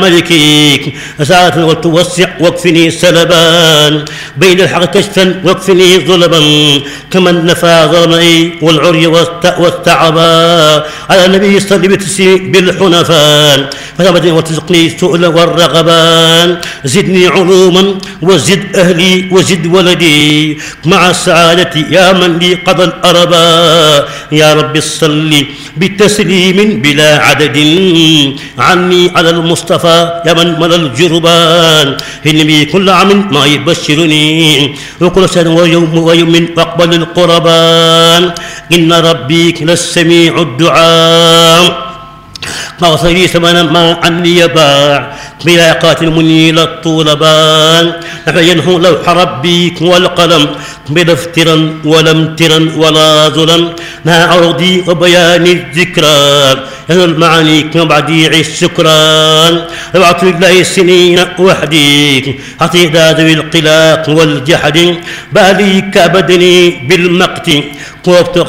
ملكيك ساعة وتوسع واكفني سلبان بين الحق كشفا واكفني ظلما كمن نفى ظلمي والعري والتعبا على النبي صلى بالحنفان فثبت وتزقني السؤل والرغبان زدني علوما وزد أهلي وزد ولدي مع السعادة يا من لي قضى الأربا يا رب صل بتسليم بلا عدد عني على المصطفى يا من ملى الجربان إني كل عام ما يبشرني وكل سنة ويوم أقبل القربان إن ربي للسميع الدعاء مغفري ثمنا ما عني يباع بلا قاتل منيل الطولبان نحينه لوح ربي والقلم بلا افترا ولا امترا ولا ظلم ما عرضي وبيان الذكرى ينال المعاني كما بديع السكران ربعت الله السنين وحدي حتى ذوي القلاق والجحد بالي كابدني بالمقت وابتغ